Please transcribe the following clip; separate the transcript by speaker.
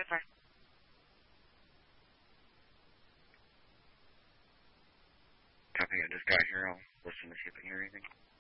Speaker 1: Goodbye.
Speaker 2: Copy, I just got here. I'll listen to see if I can hear anything.